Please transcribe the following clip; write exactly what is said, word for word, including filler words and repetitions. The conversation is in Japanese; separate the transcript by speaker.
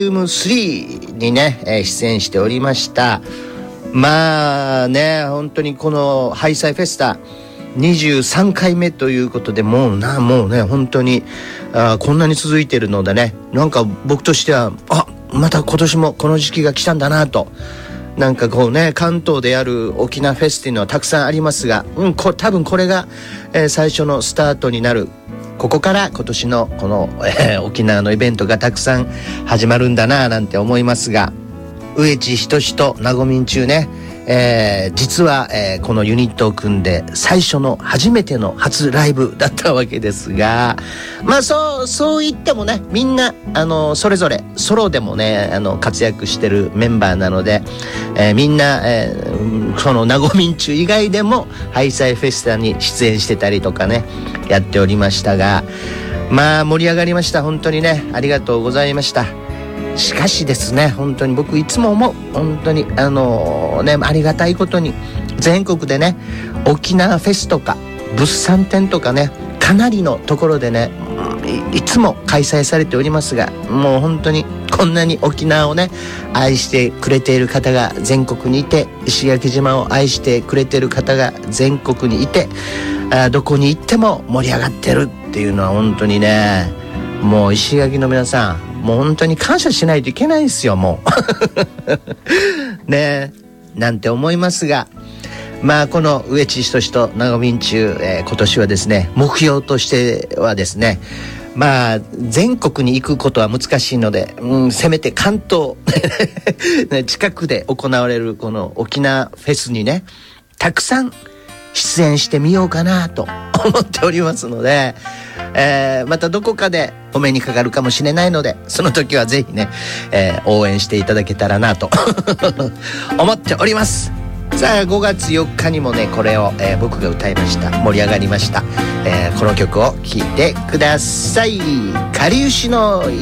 Speaker 1: ボリュームスリーにね、えー、出演しておりました。まあね、本当にこのハイサイフェスタにじゅうさんかいめということで、もうなもうね本当にあこんなに続いてるのでね、なんか僕としてはあまた今年もこの時期が来たんだなと、なんかこうね、関東である沖縄フェスっていうのはたくさんありますが、うんこ多分これが、えー、最初のスタートになる。ここから今年のこの、えー、沖縄のイベントがたくさん始まるんだななんて思いますが、上地仁志となごみん中ね、えー、実は、えー、このユニットを組んで最初の初めての初ライブだったわけですが、まあそうそう言ってもね、みんなあのそれぞれソロでもねあの活躍してるメンバーなので、えー、みんな、えー、そのなごみん中以外でもハイサイフェスタに出演してたりとかねやっておりましたが、まあ盛り上がりました。本当にねありがとうございました。しかしですね、本当に僕いつも思う、本当にあのー、ねありがたいことに全国でね沖縄フェスとか物産展とかねかなりのところでね い, いつも開催されておりますが、もう本当にこんなに沖縄をね愛してくれている方が全国にいて、石垣島を愛してくれている方が全国にいて、あどこに行っても盛り上がってるっていうのは本当にね、もう石垣の皆さんもう本当に感謝しないといけないですよもうねえなんて思いますが、まあこの上地仁志となごみん中、えー、今年はですね目標としてはですね、まあ全国に行くことは難しいので、うん、せめて関東近くで行われるこの沖縄フェスにねたくさん出演してみようかなと思っておりますので、えー、またどこかでお目にかかるかもしれないので、その時はぜひね、えー、応援していただけたらなと思っております。さあごがつよっかにもねこれを、えー、僕が歌いました。盛り上がりました、えー、この曲を聴いてください。かりゆしの